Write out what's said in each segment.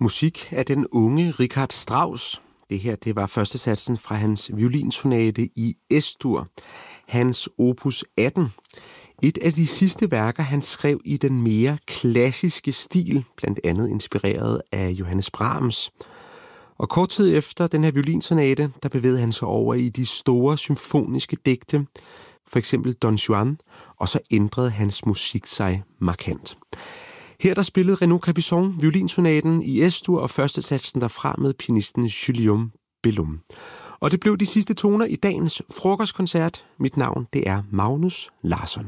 Musik af den unge Richard Strauss. Det her, det var første satsen fra hans violinsonate i Es-dur, hans opus 18. Et af de sidste værker, han skrev i den mere klassiske stil, blandt andet inspireret af Johannes Brahms. Og kort tid efter den her violinsonate, der bevægede han sig over i de store symfoniske digte, for eksempel Don Juan, og så ændrede hans musik sig markant. Her der spillede Renaud Capuçon violinsonaten i Es-dur og første satsen derfra med pianisten Guillaume Bellum. Og det blev de sidste toner i dagens frokostkoncert. Mit navn, det er Magnus Larsson.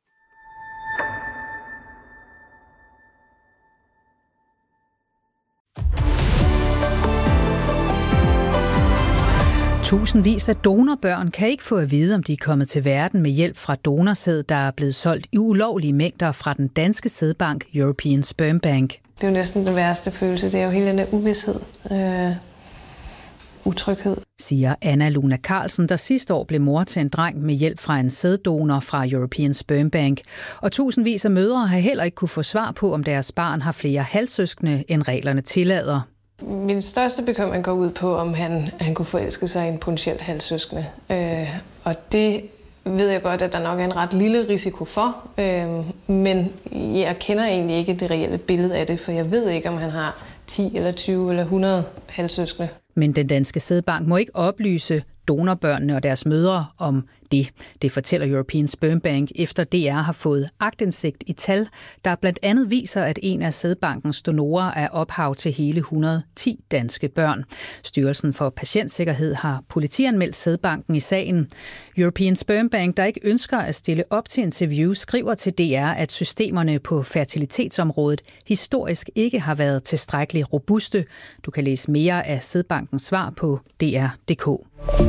Tusindvis af donorbørn kan ikke få at vide, om de er kommet til verden med hjælp fra donorsæd, der er blevet solgt i ulovlige mængder fra den danske sædbank European Sperm Bank. Det er jo næsten den værste følelse. Det er jo hele den der uvished, utryghed. Siger Anna Luna Carlsen, der sidste år blev mor til en dreng med hjælp fra en sæddonor fra European Sperm Bank. Og tusindvis af mødre har heller ikke kunne få svar på, om deres barn har flere halvsøskende, end reglerne tillader. Min største bekymring går ud på, om han kunne forelske sig i en potentielt halvsøskende. Og det ved jeg godt, at der nok er en ret lille risiko for. Men jeg kender egentlig ikke det reelle billede af det, for jeg ved ikke, om han har 10 eller 20 eller 100 halvsøskende. Men den danske sædbank må ikke oplyse donorbørnene og deres mødre om det. Det fortæller European Sperm Bank, efter DR har fået aktindsigt i tal, der blandt andet viser, at en af sædbankens donorer er ophav til hele 110 danske børn. Styrelsen for Patientsikkerhed har politianmeldt sædbanken i sagen. European Sperm Bank, der ikke ønsker at stille op til interview, skriver til DR, at systemerne på fertilitetsområdet historisk ikke har været tilstrækkeligt robuste. Du kan læse mere af sædbankens svar på dr.dk.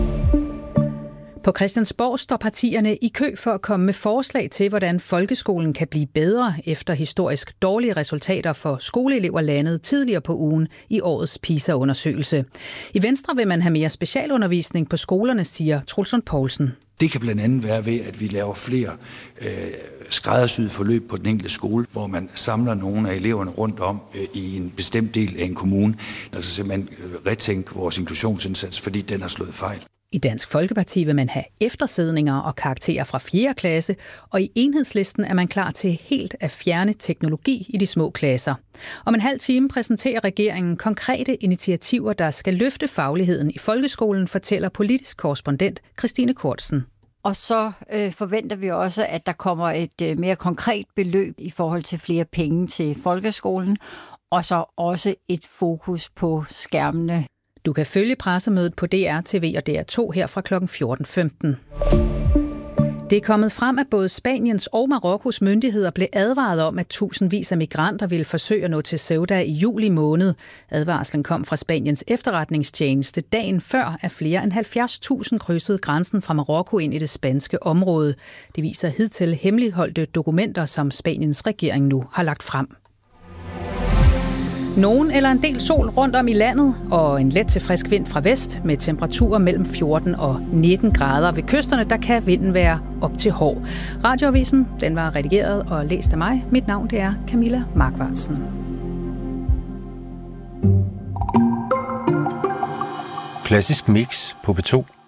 På Christiansborg står partierne i kø for at komme med forslag til, hvordan folkeskolen kan blive bedre efter historisk dårlige resultater for skoleelever landet tidligere på ugen i årets PISA-undersøgelse. I Venstre vil man have mere specialundervisning på skolerne, siger Troels Lund Poulsen. Det kan blandt andet være ved, at vi laver flere skræddersyede forløb på den enkelte skole, hvor man samler nogle af eleverne rundt om i en bestemt del af en kommune. Altså simpelthen retænke vores inklusionsindsats, fordi den har slået fejl. I Dansk Folkeparti vil man have eftersidninger og karakterer fra 4. klasse, og i Enhedslisten er man klar til helt at fjerne teknologi i de små klasser. Om en halv time præsenterer regeringen konkrete initiativer, der skal løfte fagligheden i folkeskolen, fortæller politisk korrespondent Christine Kortsen. Og så forventer vi også, at der kommer et mere konkret beløb i forhold til flere penge til folkeskolen, og så også et fokus på skærmene. Du kan følge pressemødet på DR-TV og DR2 her fra kl. 14.15. Det er kommet frem, at både Spaniens og Marokkos myndigheder blev advaret om, at tusindvis af migranter ville forsøge at nå til Ceuta i juli måned. Advarslen kom fra Spaniens efterretningstjeneste dagen før, at flere end 70.000 krydsede grænsen fra Marokko ind i det spanske område. Det viser hidtil hemmeligholdte dokumenter, som Spaniens regering nu har lagt frem. Nogen eller en del sol rundt om i landet, og en let til frisk vind fra vest med temperaturer mellem 14 og 19 grader. Ved kysterne der kan vinden være op til hård. Radioavisen den var redigeret og læst af mig. Mit navn det er Camilla Markvartsen. Klassisk mix på P2.